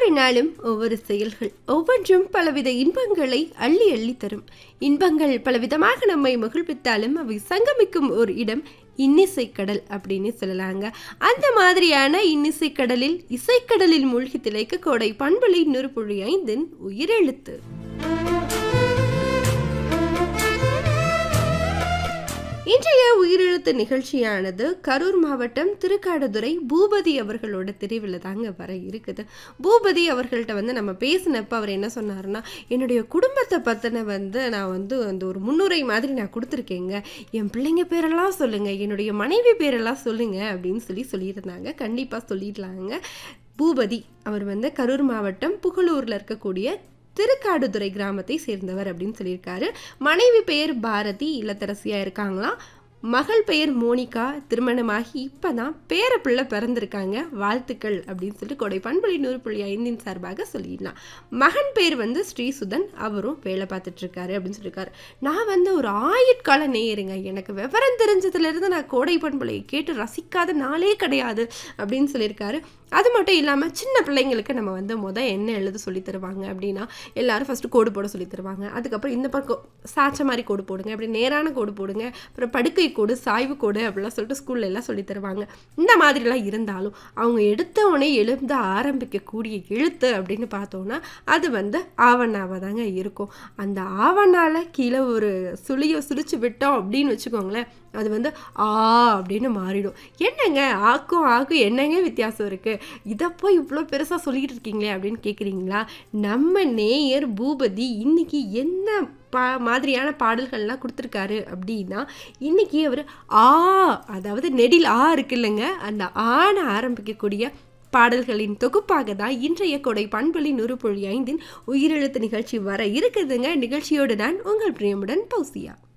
ஒவ்வொரு நாளும் ஒவ்வொரு செயல்கள் ஒவ்வொன்றும் பலவித இன்பங்களை அள்ளி அள்ளி தரும். இன்பங்கள் பலவிதமாக நம்மை மகிழ்வித்தாலும் அவை சங்கமிக்கும் ஒரு இடம் இன்னிசைக்கடல் அப்படின்னு சொல்லலாங்க. அந்த மாதிரியான இன்னிசைக்கடலில் இசைக்கடலில் மூழ்கி திளைக்க கோடை பண்பலை 100.5 உயிரெழுத்து. இன்றைய உயிரெழுத்து நிகழ்ச்சியானது கரூர் மாவட்டம் திருக்காடுதுறை பூபதி அவர்களோட தெரிவில் தாங்க வர இருக்குது. பூபதி அவர்கள்ட்ட நம்ம பேசினப்ப அவர் என்ன சொன்னாருன்னா, என்னுடைய குடும்பத்தை பற்றின நான் அந்த ஒரு முன்னுரை மாதிரி நான் கொடுத்துருக்கேங்க. என் பிள்ளைங்க பேரெல்லாம் சொல்லுங்கள், என்னுடைய மனைவி பேரெல்லாம் சொல்லுங்கள் அப்படின்னு சொல்லியிருந்தாங்க. கண்டிப்பாக சொல்லிடலாங்க. பூபதி அவர் கரூர் மாவட்டம் புகழூரில் இருக்கக்கூடிய திருக்காடுதுறை கிராமத்தை சேர்ந்தவர் அப்படின்னு சொல்லியிருக்காரு. மனைவி பெயர் பாரதி, இல்லத்தரசியாக இருக்காங்களாம். மகள் பெயர் மோனிகா, திருமணமாகி இப்போதான் பேரப்பிள்ளை பிறந்திருக்காங்க, வாழ்த்துக்கள் அப்படின்னு சொல்லிட்டு கோடை பண்பலை 100.5 சார்பாக சொல்லிடலாம். மகன் பேர் ஸ்ரீசுதன், அவரும் வேலை பார்த்துட்ருக்காரு அப்படின்னு சொல்லியிருக்காரு. நான் ஒரு ஆயுட்கால நேயருங்க, எனக்கு விவரம் தெரிஞ்சதுலேருந்து நான் கோடை பண்பலையை கேட்டு ரசிக்காத நாளே கிடையாது அப்படின்னு சொல்லியிருக்காரு. அது மட்டும் இல்லாமல் சின்ன பிள்ளைங்களுக்கு நம்ம என்ன எழுத சொல்லி தருவாங்க அப்படின்னா, எல்லாரும் ஃபஸ்ட்டு கோடு போட சொல்லி தருவாங்க. அதுக்கப்புறம் இந்த பக்கம் சாய்ச்ச மாதிரி கோடு போடுங்க, அப்படி நேரான கோடு போடுங்க, அப்புறம் படுக்கை கோடு, சாய்வு கோடு அப்படிலாம் சொல்லிட்டு ஸ்கூல்ல எல்லாம் சொல்லி தருவாங்க. இந்த மாதிரிலாம் இருந்தாலும் அவங்க எடுத்தவொடனே எழுத ஆரம்பிக்கக்கூடிய எழுத்து அப்படின்னு பார்த்தோன்னா அது ஆவணாவாக தாங்க இருக்கும். அந்த ஆவணால கீழே ஒரு சுழியை சுழிச்சு விட்டோம் அப்படின்னு வச்சுக்கோங்களேன், அது ஆ அப்படின்னு மாறிடும். என்னங்க ஆக்கும் ஆக்கும் என்னங்க வித்தியாசம் இருக்குது, இதை போய் இவ்வளோ பெருசாக சொல்லிக்கிட்டு இருக்கீங்களே அப்படின்னு கேட்குறீங்களா? நம்ம நேயர் பூபதி இன்னைக்கு என்ன மாதிரியான பாடல்கள்லாம் கொடுத்துருக்காரு அப்படின்னா, இன்னைக்கு அவர் ஆ, அதாவது நெடில் ஆ இருக்கு இல்லைங்க, அந்த ஆன ஆரம்பிக்கக்கூடிய பாடல்களின் தொகுப்பாக தான் இன்றைய கோடை பண்பலை 100.5 உயிரெழுத்து நிகழ்ச்சி வர இருக்குதுங்க. நிகழ்ச்சியோடு நான் உங்கள் பிரியமுடன் பௌசியா.